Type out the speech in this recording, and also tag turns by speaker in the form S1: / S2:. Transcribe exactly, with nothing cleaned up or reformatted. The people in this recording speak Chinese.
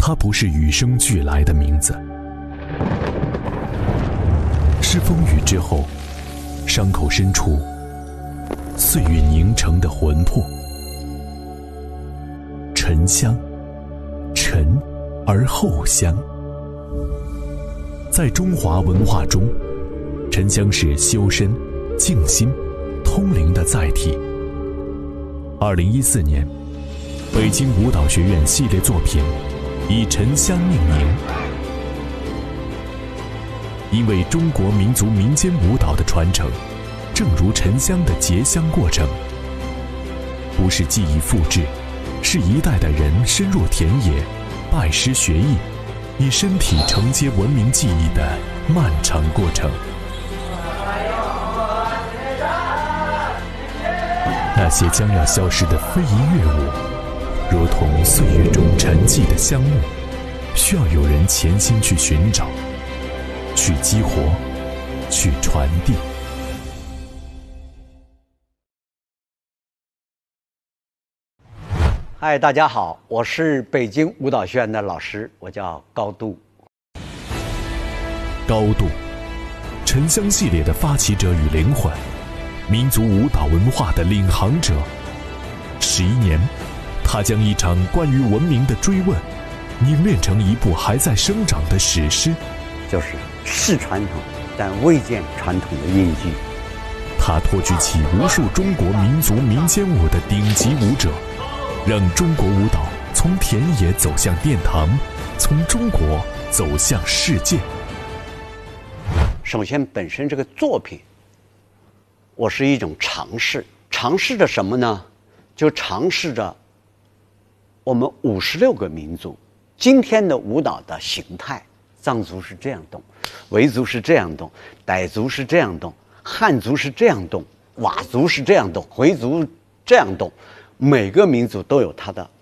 S1: 它不是与生俱来的名字，是风雨之后，伤口深处，岁月凝成的魂魄。沉香，沉而后香。在中华文化中，沉香是修身、静心、通灵的载体。二零一四年，北京舞蹈学院系列作品以沉香命名。因为中国民族民间舞蹈的传承，正如沉香的结香过程，不是记忆复制，是一代的人深入田野，拜师学艺，以身体承接文明记忆的漫长过程。那些将要消失的非遗乐舞，如同岁月中沉寂的香木，需要有人潜心去寻找，去激活，去传递。
S2: 嗨，大家好，我是北京舞蹈学院的老师，我叫高度。
S1: 高度，沉香系列的发起者与灵魂，民族舞蹈文化的领航者。十一年，他将一场关于文明的追问，凝练成一部还在生长的史诗。
S2: 就是是传统，但未见传统的印记。
S1: 他托举起无数中国民族民间舞的顶级舞者，让中国舞蹈从田野走向殿堂，从中国走向世界。
S2: 首先，本身这个作品，我是一种尝试，尝试着什么呢？就尝试着我们五十六个民族今天的舞蹈的形态。藏族是这样动，维族是这样动，傣族是这样动，汉族是这样动，佤族是这样动，回族这样动。每个民族都有它的